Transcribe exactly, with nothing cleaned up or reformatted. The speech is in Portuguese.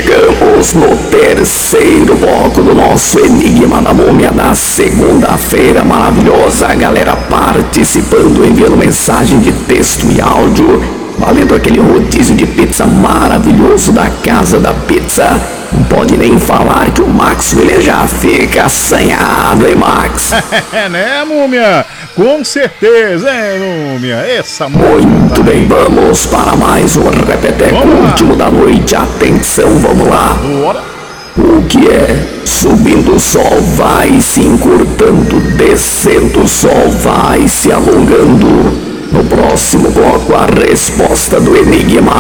chegamos no terceiro bloco do nosso Enigma da Múmia da segunda-feira maravilhosa. A galera participando, enviando mensagem de texto e áudio, valendo aquele rodízio de pizza maravilhoso da Casa da Pizza. Não pode nem falar que o Max ele já fica assanhado, hein, Max? É, né, Múmia? Com certeza, hein, Múmia? Essa Muito bem, vamos para mais um repeteco último da noite. Atenção, vamos lá. Bora. O que é? Subindo o sol vai se encurtando, descendo o sol vai se alongando. No próximo bloco, a resposta do enigma.